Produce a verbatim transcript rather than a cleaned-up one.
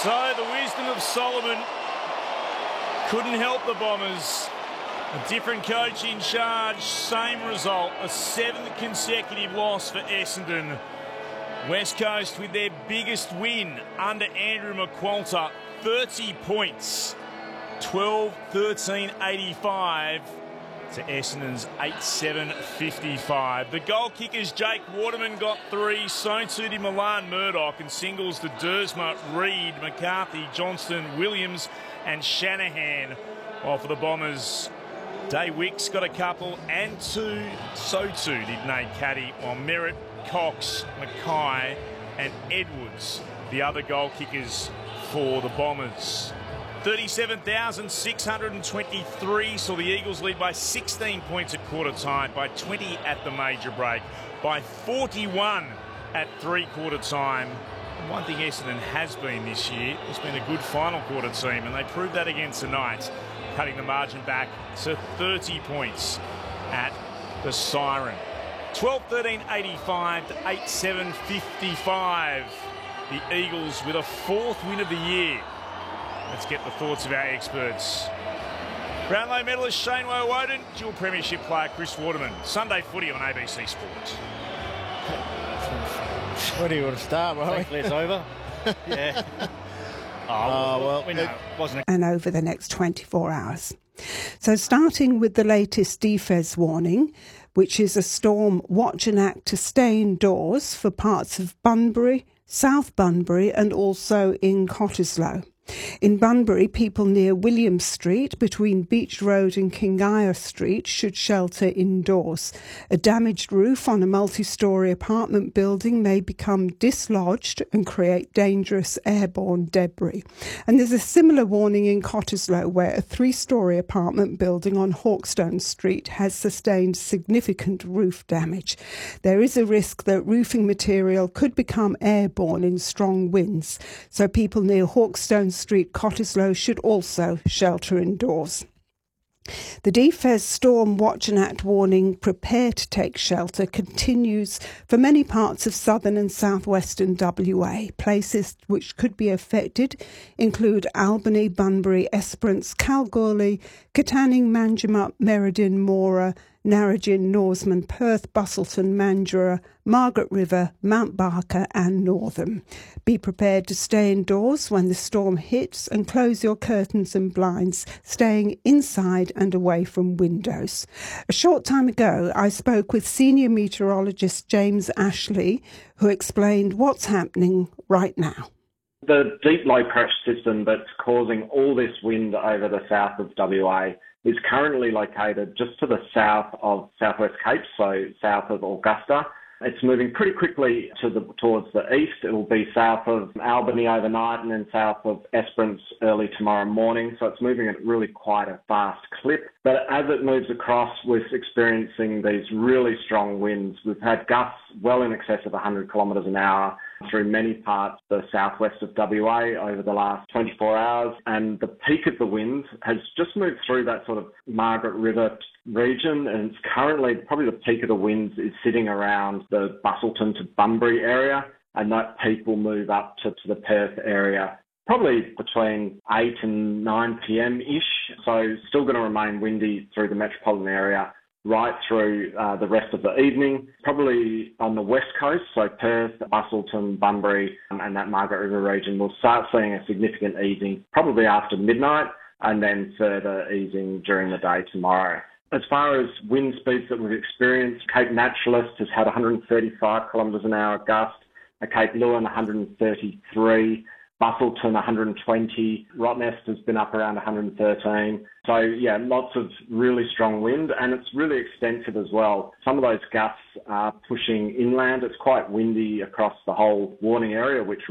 So the wisdom of Solomon couldn't help the Bombers. A different coach in charge, same result, a seventh consecutive loss for Essendon. West Coast with their biggest win under Andrew McQualter, thirty points, twelve thirteen eighty-five to Essendon's eight seven fifty-five. The goal kickers, Jake Waterman got three, so too did Milan Murdoch, and singles to Dersma, Reid, McCarthy, Johnston, Williams and Shanahan. While for the Bombers, Day Wicks got a couple, and two, so too did Nate Caddy, while Merritt, Cox, Mackay and Edwards, the other goal kickers for the Bombers. thirty-seven thousand six hundred twenty-three saw the Eagles lead by sixteen points at quarter time, by twenty at the major break, by forty-one at three-quarter time. And one thing Essendon has been this year has been a good final quarter team, and they proved that again tonight, cutting the margin back to thirty points at the siren. twelve thirteen eighty-five to eight seven fifty-five. The Eagles with a fourth win of the year. Let's get the thoughts of our experts. Brownlow medalist Shane Woewodin, dual premiership player Chris Waterman. Sunday footy on A B C Sports. Where do you want to start, right? Thankfully it's over. Yeah. Oh, Oh, well, we know it wasn't a and over the next twenty-four hours. So starting with the latest D F E S warning, which is a storm watch and act to stay indoors for parts of Bunbury, South Bunbury and also in Cottesloe. In Bunbury, people near William Street between Beach Road and Kingyre Street should shelter indoors. A damaged roof on a multi-storey apartment building may become dislodged and create dangerous airborne debris. And there's a similar warning in Cottesloe, where a three-storey apartment building on Hawkstone Street has sustained significant roof damage. There is a risk that roofing material could become airborne in strong winds, so people near Hawkstone Street, Cottesloe should also shelter indoors. The D F E S Storm Watch and Act warning, prepare to take shelter, continues for many parts of southern and southwestern W A. Places which could be affected include Albany, Bunbury, Esperance, Kalgoorlie, Katanning, Manjimup, Merredin, Mora, Narrogin, Norseman, Perth, Busselton, Mandurah, Margaret River, Mount Barker and Northam. Be prepared to stay indoors when the storm hits and close your curtains and blinds, staying inside and away from windows. A short time ago, I spoke with senior meteorologist James Ashley, who explained what's happening right now. The deep low pressure system that's causing all this wind over the south of W A is currently located just to the south of South West Cape, so south of Augusta. It's moving pretty quickly to the, towards the east. It will be south of Albany overnight and then south of Esperance early tomorrow morning. So it's moving at really quite a fast clip. But as it moves across, we're experiencing these really strong winds. We've had gusts well in excess of one hundred kilometres an hour through many parts of the southwest of W A over the last twenty-four hours. And the peak of the winds has just moved through that sort of Margaret River region, and it's currently probably the peak of the winds is sitting around the Busselton to Bunbury area, and that peak will move up to, to the Perth area probably between eight and nine p.m.-ish. So still going to remain windy through the metropolitan area right through uh, the rest of the evening. Probably on the west coast, so Perth, Busselton, Bunbury um, and that Margaret River region, we'll start seeing a significant easing probably after midnight, and then further easing during the day tomorrow. As far as wind speeds that we've experienced, Cape Naturalist has had one hundred thirty-five kilometres an hour gust, Cape Lewin one hundred thirty-three, Busselton one hundred twenty, Rottnest has been up around one hundred thirteen. So yeah, lots of really strong wind, and it's really extensive as well. Some of those gusts are pushing inland. It's quite windy across the whole warning area, which